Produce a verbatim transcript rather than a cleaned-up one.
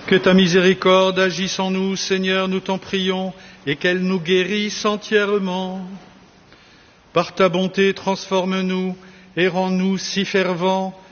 Que ta miséricorde agisse en nous, Seigneur, nous t'en prions, et qu'elle nous guérisse entièrement. Par ta bonté, transforme-nous et rends-nous si fervents